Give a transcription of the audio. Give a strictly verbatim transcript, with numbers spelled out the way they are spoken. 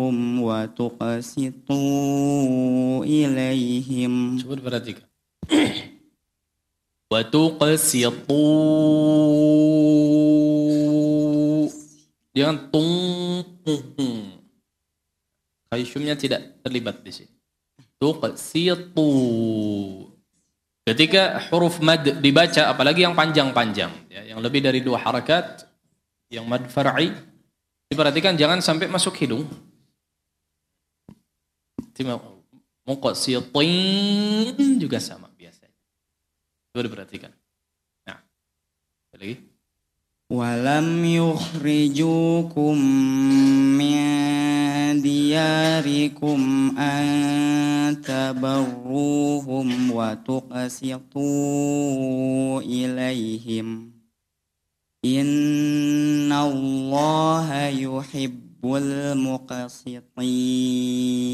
wa tuqsitu ilaihim. Coba perhatikan. Wa tuqsitu. Jangan tung. Kaisyumnya tidak terlibat di sini. Tuqsitu. Ketika huruf mad dibaca, apalagi yang panjang-panjang, ya, yang lebih dari dua harakat, yang mad far'i, diperhatikan jangan sampai masuk hidung. Muqsitin juga sama biasanya. Coba diperhatikan. Nah, lagi. Walam yukhrijukum min diyarikum an tabarruhum wa tuqsitu ilaihim. Innallaha yuhibbul muqsitin.